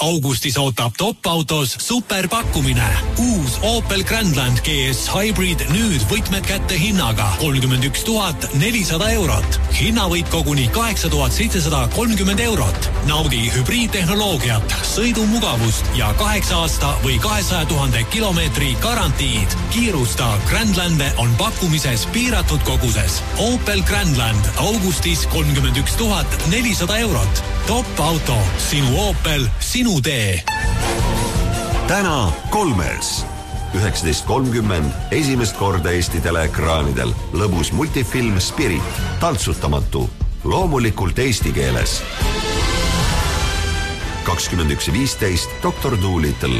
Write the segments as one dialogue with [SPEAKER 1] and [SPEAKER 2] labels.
[SPEAKER 1] Augustis ootab top-autos superpakkumine. Uus Opel Grandland GS Hybrid nüüd võtmed kätte hinnaga 31 400 eurot. Hinnavõit koguni 8730 eurot. Naudi hübriidtehnoloogiat, sõidumugavust ja 8 aasta või 200 000 kilomeetri garantiid. Kiirusta, Grandlande on pakkumises piiratud koguses. Opel Grandland Augustis 31 400 eurot. Top auto, sinu Opel, sinu tee.
[SPEAKER 2] Täna 3. 19.30 esimest korda Eesti teleekraanidel lõbus multifilm Spirit, tantsutamatu, loomulikult eesti keeles. 21.15 Dr. Dolittle.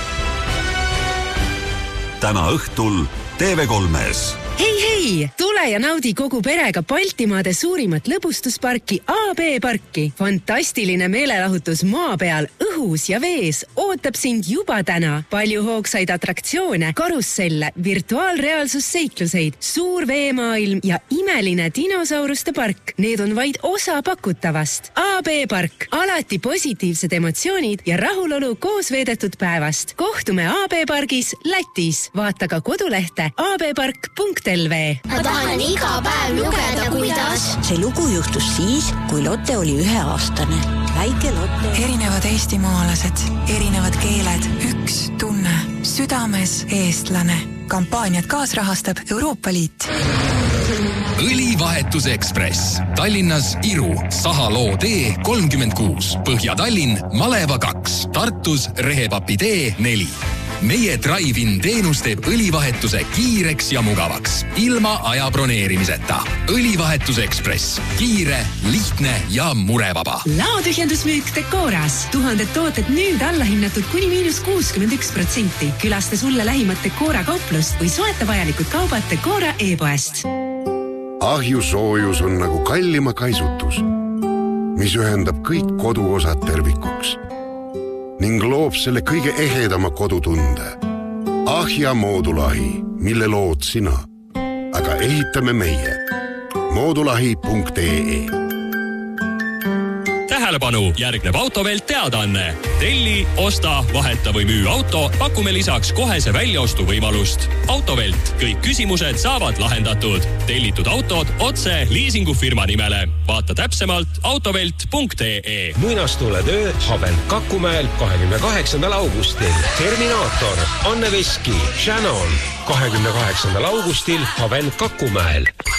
[SPEAKER 2] Täna õhtul TV3-s.
[SPEAKER 3] Hei, tule ja naudi kogu perega Baltimaade suurimat lõbustusparki AB Parki. Fantastiline meelelahutus maa peal, õhus ja vees ootab sind juba täna. Palju hoogsaid atraktsioone, karusselle, virtuaalreaalsusseikluseid, suur veemaailm ja imeline dinosauruste park. Need on vaid osa pakutavast. AB Park, alati positiivsed emotsioonid ja rahulolu koos veedetud päevast. Kohtume AB Pargis Lätis. Vaata ka kodulehte abpark.lv.
[SPEAKER 4] Ma tahan iga päev lugeda, kuidas.
[SPEAKER 5] See lugu juhtus siis, kui Lotte oli 1-aastane. Väike Lotte.
[SPEAKER 6] Erinevad eestimaalased, erinevad keeled, üks tunne, südames eestlane. Kampaaniat kaasrahastab Euroopa Liit.
[SPEAKER 7] Õlivahetus Ekspress. Tallinnas Iru, Sahaloo tee 36, Põhja-Tallinn, Maleva 2, Tartus Rehepapi tee 4. Meie Drive-in teenus teeb õlivahetuse kiireks ja mugavaks, ilma aja broneerimiseta. Õlivahetus Ekspress. Kiire, lihtne ja murevaba.
[SPEAKER 3] Laotühjendusmüük Decoras. 1000 tooted nüüd allahinnatud kuni -61%. Külasta sulle lähimat Decora kauplust või soeta vajalikud kaubad Decora e-poest.
[SPEAKER 8] Ahjusoojus on nagu kallima kaisutus, mis ühendab kõik koduosad tervikuks ning loob selle kõige ehedama kodutunde. Ahja moodulahi, mille lood sina, aga ehitame meie. Moodulahi.ee.
[SPEAKER 9] Tähelepanu, järgneb Autovelt teadaanne. Telli, osta, vaheta või müü auto, pakume lisaks kohese väljaostu võimalust. Autovelt, kõik küsimused saavad lahendatud. Tellitud autod otse liisingufirma nimele. Vaata täpsemalt autovelt.ee.
[SPEAKER 10] Muinastuletöö Havent Kakumäel 28. augustil. Terminaator, Anne Veski, Shannon 28. augustil Havent Kakumäel.